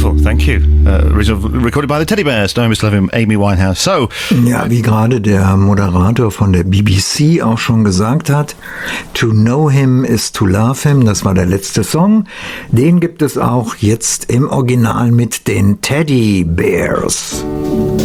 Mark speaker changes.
Speaker 1: Wonderful, thank you. Recorded by the Teddy Bears, starring Mr. Love, Amy Winehouse. So,
Speaker 2: ja, wie gerade der Moderator von der BBC auch schon gesagt hat, to know him is to love him, das war der letzte Song. Den gibt es auch jetzt im Original mit den Teddy Bears.